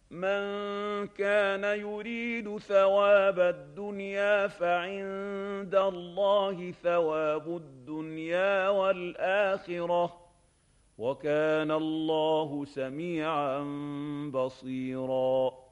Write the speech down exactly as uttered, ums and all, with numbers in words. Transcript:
من كان يريد ثواب الدنيا فعند الله ثواب الدنيا والآخرة وكان الله سميعا بصيرا